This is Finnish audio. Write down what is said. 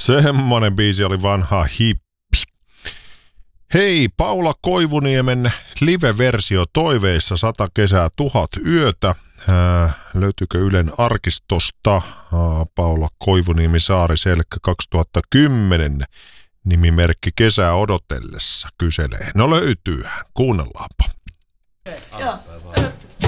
Semmonen biisi oli vanha hippi. Hei, Paula Koivuniemen live-versio toiveissa 100 kesää 1000 yötä. Löytyykö Ylen arkistosta? Paula Koivuniemi Saariselkä 2010. Nimimerkki Kesää odotellessa kyselee. No löytyyhän, kuunnellaanpa. Joo.